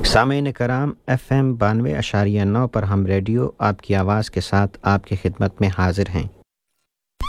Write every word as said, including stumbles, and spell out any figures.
सामीन कराम F M बानवे अशारिया नौ पर हम रेडियो आपकी आवाज़ के साथ आपकी खिदमत में हाजिर हैं।